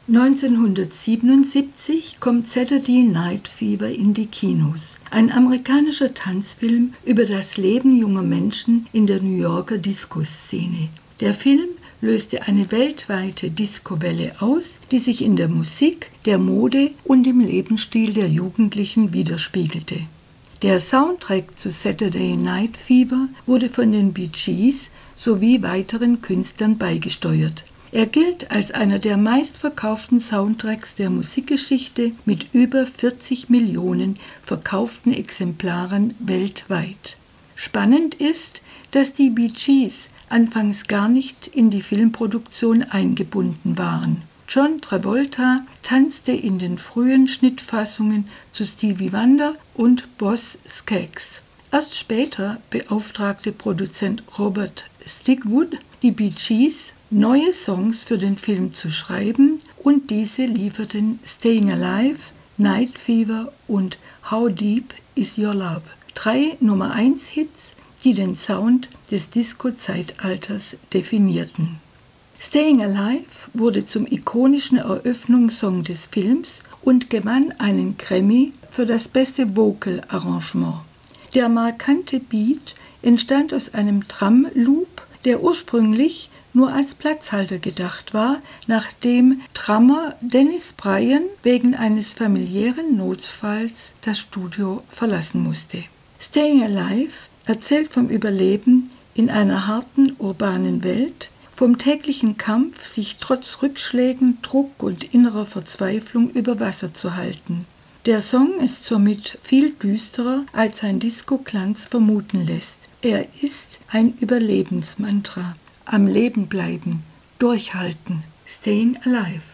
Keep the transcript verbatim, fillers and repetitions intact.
neunzehnhundertsiebenundsiebzig kommt Saturday Night Fever in die Kinos, ein amerikanischer Tanzfilm über das Leben junger Menschen in der New Yorker Disco-Szene. Der Film löste eine weltweite Disco-Welle aus, die sich in der Musik, der Mode und im Lebensstil der Jugendlichen widerspiegelte. Der Soundtrack zu Saturday Night Fever wurde von den Bee Gees sowie weiteren Künstlern beigesteuert. Er gilt als einer der meistverkauften Soundtracks der Musikgeschichte mit über vierzig Millionen verkauften Exemplaren weltweit. Spannend ist, dass die Bee Gees anfangs gar nicht in die Filmproduktion eingebunden waren. John Travolta tanzte in den frühen Schnittfassungen zu Stevie Wonder und Boz Scaggs. Erst später beauftragte Produzent Robert Stigwood die Bee Gees, neue Songs für den Film zu schreiben, und diese lieferten Staying Alive, Night Fever und How Deep Is Your Love, drei Nummer eins Hits, die den Sound des Disco-Zeitalters definierten. Staying Alive wurde zum ikonischen Eröffnungssong des Films und gewann einen Grammy für das beste Vocal-Arrangement. Der markante Beat entstand aus einem Drum-Loop, der ursprünglich nur als Platzhalter gedacht war, nachdem Drummer Dennis Bryan wegen eines familiären Notfalls das Studio verlassen musste. Staying Alive erzählt vom Überleben in einer harten urbanen Welt, vom täglichen Kampf, sich trotz Rückschlägen, Druck und innerer Verzweiflung über Wasser zu halten. Der Song ist somit viel düsterer, als sein Disco-Glanz vermuten lässt. Er ist ein Überlebensmantra. Am Leben bleiben, durchhalten, Staying Alive.